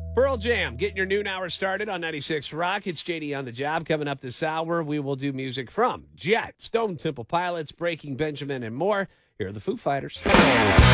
Pearl Jam, getting your noon hour started on 96 Rock. It's JD on the job. Coming up this hour, we will do music from Jet, Stone Temple Pilots, Breaking Benjamin, and more. Here are the Foo Fighters.